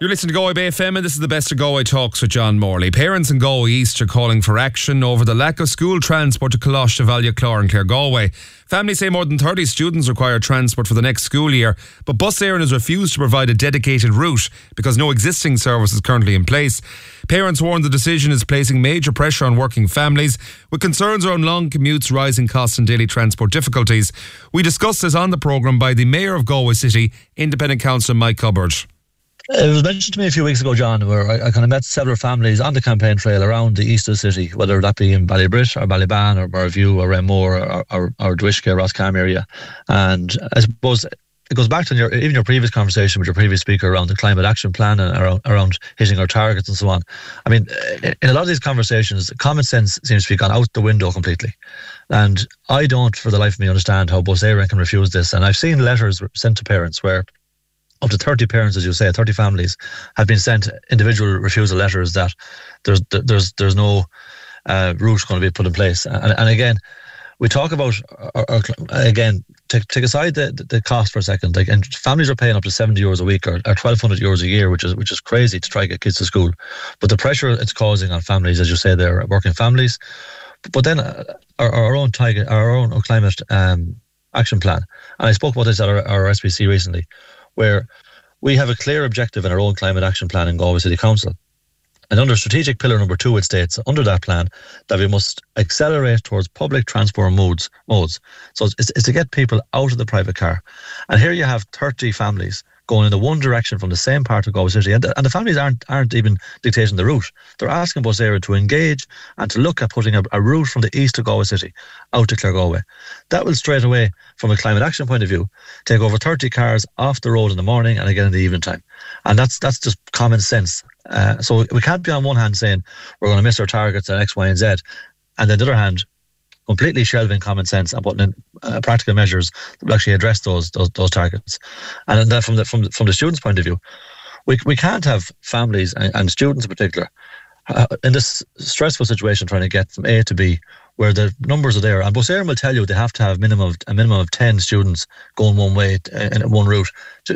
You're listening to Galway Bay FM, and this is the Best of Galway Talks with John Morley. Parents in Galway East are calling for action over the lack of school transport to Coláiste, Value, Clore and Clare Galway. Families say more than 30 students require transport for the next school year, but Bus Éireann has refused to provide a dedicated route because no existing service is currently in place. Parents warn the decision is placing major pressure on working families, with concerns around long commutes, rising costs and daily transport difficulties. We discussed this on the programme by the Mayor of Galway City, Independent Councillor Mike Hubbard. It was mentioned to me a few weeks ago, John, where I kind of met several families on the campaign trail around the east of the city, whether that be in Ballybrit or Ballyban or Barreview or Renmore or Dwishke, Roscommon area. And I suppose it goes back to your previous conversation with your previous speaker around the climate action plan and around hitting our targets and so on. I mean, in a lot of these conversations, common sense seems to be gone out the window completely. And I don't, for the life of me, understand how Bus Éireann can refuse this. And I've seen letters sent to parents where up to 30 parents, as you say, 30 families have been sent individual refusal letters that there's no route going to be put in place. And again, we talk about, take aside the cost for a second. Like, and families are paying up to €70 a week or €1,200 a year, which is crazy to try to get kids to school. But the pressure it's causing on families, as you say, they're working families. But then our own climate action plan, and I spoke about this at our SPC recently, where we have a clear objective in our own climate action plan in Galway City Council. And under strategic pillar number 2, it states under that plan that we must accelerate towards public transport modes. So it's to get people out of the private car. And here you have 30 families going in the one direction from the same part of Galway City. And the families aren't even dictating the route. They're asking Bus Éireann to engage and to look at putting a route from the east of Galway City out to Clare Galway. That will straight away, from a climate action point of view, take over 30 cars off the road in the morning and again in the evening time. And that's just common sense. So we can't be on one hand saying we're going to miss our targets at X, Y and Z, and on the other hand, completely shelving common sense and putting in practical measures that will actually address those targets. And then from the students' point of view, we can't have families and students in particular in this stressful situation trying to get from A to B, where the numbers are there. And Bus Éireann will tell you they have to have a minimum of 10 students going one way in one route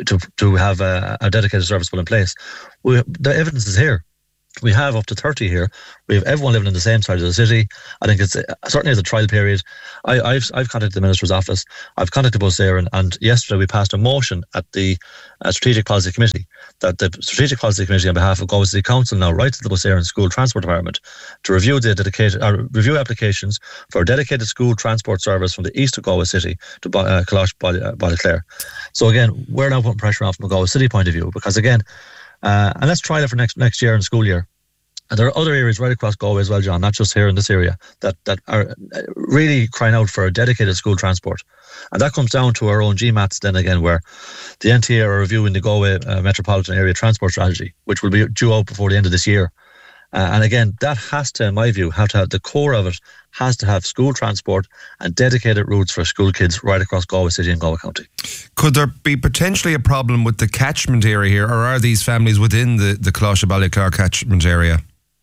to have a dedicated service put in place. The evidence is here. We have up to 30 here. We have everyone living in the same side of the city. I think it's certainly as a trial period. I've contacted the Minister's office. I've contacted Bus Éireann, and yesterday we passed a motion at the Strategic Policy Committee that the Strategic Policy Committee on behalf of Galway City Council now writes to the Bus Éireann School Transport Department to review review applications for a dedicated school transport service from the east of Galway City to Coláiste, Ballyclare. So again, we're now putting pressure on from a Galway City point of view, because again, and let's try it for next year in school year. And there are other areas right across Galway as well, John, not just here in this area, that are really crying out for a dedicated school transport. And that comes down to our own GMATs then again, where the NTA are reviewing the Galway Metropolitan Area Transport Strategy, which will be due out before the end of this year. And again, that has to, in my view, have to have the core of it, has to have school transport and dedicated routes for school kids right across Galway City and Galway County. Could there be potentially a problem with the catchment area here, or are these families within the Coláiste Ballyclare catchment area?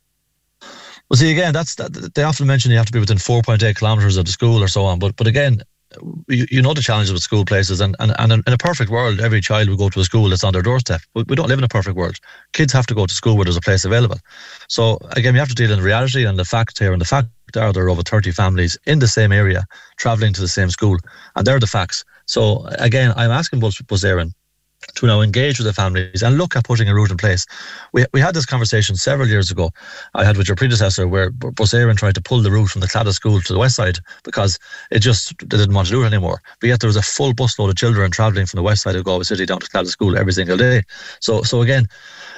Well, see, again, they often mention you have to be within 4.8 kilometres of the school or so on. But again, you know the challenges with school places, and in a perfect world, every child would go to a school that's on their doorstep. But we don't live in a perfect world. Kids have to go to school where there's a place available. So again, we have to deal in reality and the facts here. And the fact are there are over 30 families in the same area travelling to the same school, and they're the facts. So again, I'm asking Bus Éireann to now engage with the families and look at putting a route in place. We had this conversation several years ago I had with your predecessor, where Bus Éireann tried to pull the route from the Claddagh school to the west side because they didn't want to do it anymore. But yet there was a full busload of children travelling from the west side of Galway City down to Claddagh school every single day. So again,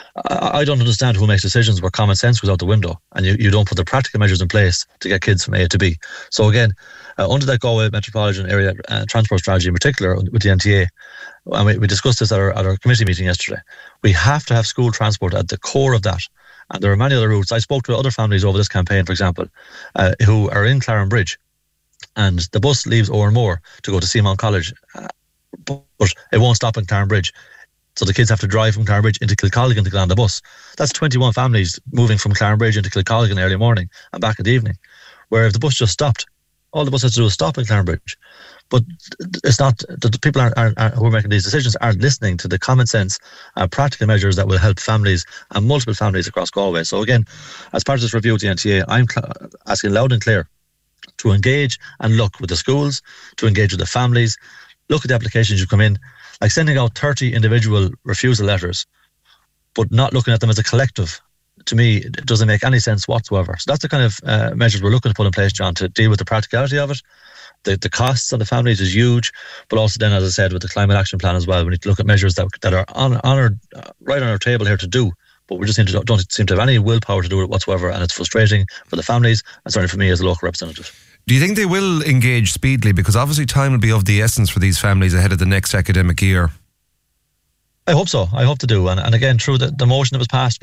I don't understand who makes decisions where common sense goes out the window and you don't put the practical measures in place to get kids from A to B. So again, under that Galway Metropolitan Area Transport Strategy in particular with the NTA, and we discussed this at our committee meeting yesterday, we have to have school transport at the core of that. And there are many other routes. I spoke to other families over this campaign, for example, who are in Clarenbridge, and the bus leaves Oranmore to go to Seamount College, but it won't stop in Clarenbridge. So the kids have to drive from Clarenbridge into Kilcolligan to get on the bus. That's 21 families moving from Clarenbridge into Kilcolligan early morning and back in the evening. Where if the bus just stopped, all the bus has to do is stop in Clarenbridge. But it's not that the people who are making these decisions aren't listening to the common sense, practical measures that will help families and multiple families across Galway. So again, as part of this review of the NTA, I'm asking loud and clear to engage and look with the schools, to engage with the families, look at the applications you've come in, like sending out 30 individual refusal letters, but not looking at them as a collective. To me, it doesn't make any sense whatsoever. So that's the kind of measures we're looking to put in place, John, to deal with the practicality of it. The costs on the families is huge, but also then, as I said, with the climate action plan as well, we need to look at measures that are right on our table here to do, but we just don't seem to have any willpower to do it whatsoever, and it's frustrating for the families and certainly for me as a local representative. Do you think they will engage speedily? Because obviously time will be of the essence for these families ahead of the next academic year. I hope so. I hope to do. And again, through the motion that was passed by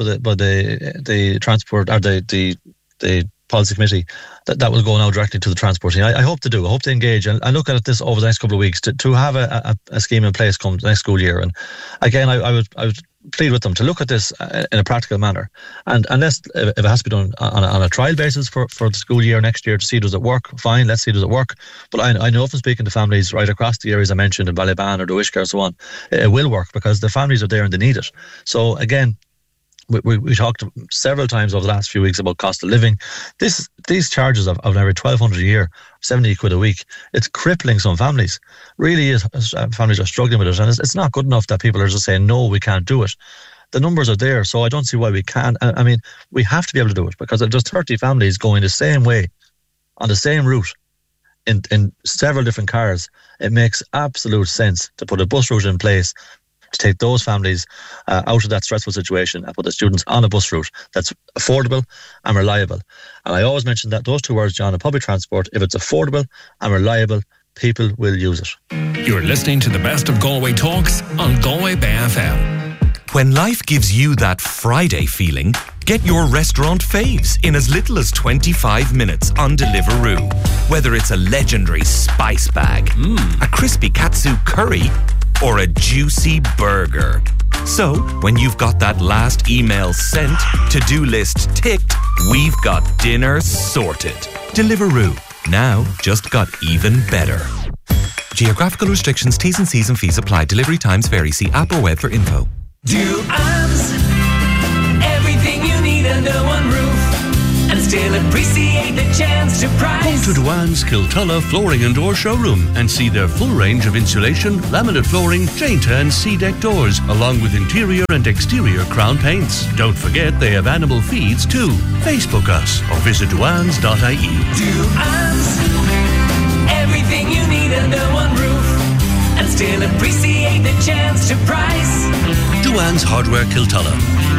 the transport or the policy committee, that will go now directly to the transport team. I hope to do. I hope to engage and look at this over the next couple of weeks to have a scheme in place come the next school year. And again, I would plead with them to look at this in a practical manner. And unless if it has to be done on a trial basis for the school year next year to see does it work, fine, let's see does it work. But I know from speaking to families right across the areas I mentioned in Ballyban or Dowishka or so on, it will work because the families are there and they need it. So again, we talked several times over the last few weeks about cost of living. These charges of nearly 1,200 a year, 70 quid a week, it's crippling some families. Really is. Families are struggling with it, and it's not good enough that people are just saying, no, we can't do it. The numbers are there, so I don't see why we can't. I mean, we have to be able to do it because if there's 30 families going the same way, on the same route, in several different cars, it makes absolute sense to put a bus route in place to take those families out of that stressful situation and put the students on a bus route that's affordable and reliable. And I always mention that those two words, John, in public transport, if it's affordable and reliable, people will use it. You're listening to the best of Galway Talks on Galway Bay FM. When life gives you that Friday feeling, get your restaurant faves in as little as 25 minutes on Deliveroo. Whether it's a legendary spice bag, a crispy katsu curry, or a juicy burger. So, when you've got that last email sent, to-do list ticked, we've got dinner sorted. Deliveroo. Now, just got even better. Geographical restrictions, T's and C's and fees apply. Delivery times vary. See app or web for info. Duans, everything you need under one roof, and still appreciate the chance to price. Go to Duans Kiltulla Flooring and Door Showroom and see their full range of insulation, laminate flooring, chain-to and C-deck doors, along with interior and exterior crown paints. Don't forget they have animal feeds too. Facebook us or visit duans.ie. Duans, everything you need under one roof, and still appreciate the chance to price. Duans Hardware Kiltulla.